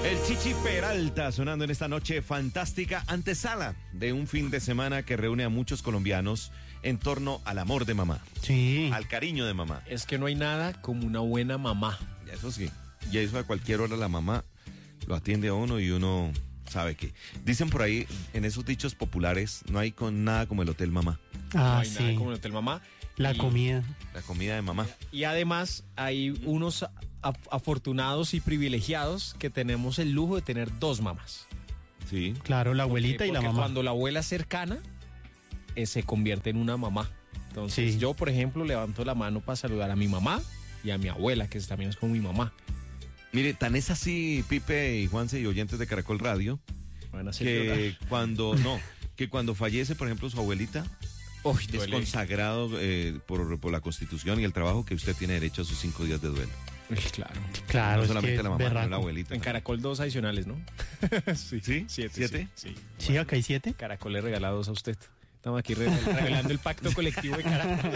El Chichi Peralta sonando en esta noche fantástica, antesala de un fin de semana que reúne a muchos colombianos en torno al amor de mamá. Sí. Al cariño de mamá. Es que no hay nada como una buena mamá. Eso sí. Y eso a cualquier hora la mamá lo atiende a uno y uno sabe que. Dicen por ahí, en esos dichos populares, no hay nada como el hotel mamá. No hay Sí. nada como el hotel mamá. La comida. La comida de mamá. Y además hay unos afortunados y privilegiados que tenemos el lujo de tener dos mamás. Sí. Claro, la abuelita y la Porque mamá. cuando la abuela es cercana, se convierte en una mamá. Entonces Sí. yo, por ejemplo, levanto la mano para saludar a mi mamá y a mi abuela, que también es como mi mamá. Mire, tan es así, Pipe y Juanse y oyentes de Caracol Radio, Van a hacer que cuando fallece, por ejemplo, su abuelita, Uy, es duele. consagrado por la Constitución y el trabajo que usted tiene derecho a sus 5 días de duelo. Uy, claro. Claro, No es solamente que la es mamá, sino berraco. la abuelita. En Caracol 2 adicionales, ¿no? ¿Sí? Siete. ¿Siete? Sí. Sí, acá hay 7. Caracol le regala 2 a usted. Estamos aquí revelando el pacto colectivo de Caracol.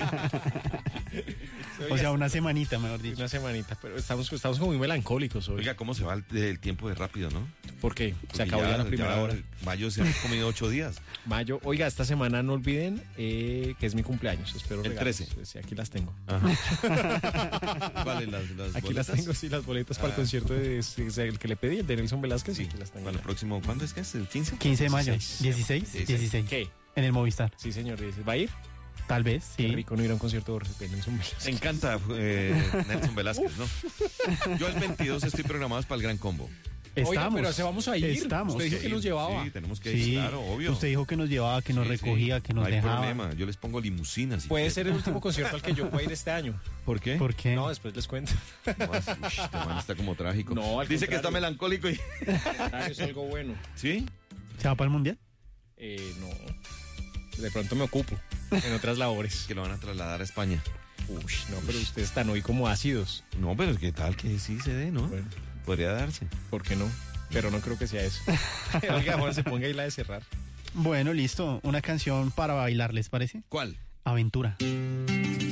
O sea, una semanita, mejor dicho. Una semanita, pero estamos como muy melancólicos hoy. Oiga, ¿cómo se va el tiempo de rápido, no? ¿Por qué? Porque Se acabó ya la primera hora. Mayo se han comido 8 días. Mayo. Oiga, esta semana no olviden que es mi cumpleaños. Espero El regalos. 13. Sí, aquí las tengo. ¿Cuáles las Aquí boletas? las tengo, sí, las boletas para el concierto el que le pedí, el de Nelson Velázquez. Sí, aquí las tengo. para el ya. próximo, ¿cuándo es que es? ¿El 15? 15 de mayo. 16. 16. ¿Qué? En el Movistar. Sí, señor. ¿Va a ir? Tal vez, Qué sí. rico no ir a un concierto de Nelson Velázquez. Me encanta Nelson Velázquez, ¿no? Yo el 22 estoy programado para el Gran Combo. Estamos. Oiga, pero se vamos a ir. Estamos. Usted dijo que nos llevaba. Sí, tenemos que ir, Sí, claro, obvio. usted dijo que nos llevaba, que nos Sí, recogía, sí. que nos no hay dejaba. problema, yo les pongo limusinas. si Puede quieren. ser el último concierto al que yo pueda ir este año. ¿Por qué? ¿Por qué? No, después les cuento. Este man está como trágico. No, al Dice que está contrario. melancólico y... Es algo bueno. ¿Sí? ¿Se va para el Mundial? No. De pronto me ocupo en otras labores. Que lo van a trasladar a España. Uy, no, pero ustedes están hoy como ácidos. No, pero es que tal que sí se dé, ¿no? Bueno. Podría darse. ¿Por qué no? Pero no creo que sea eso. Oiga, Juan, se ponga ahí la de cerrar. Bueno, listo. Una canción para bailar, ¿les parece? ¿Cuál? Aventura.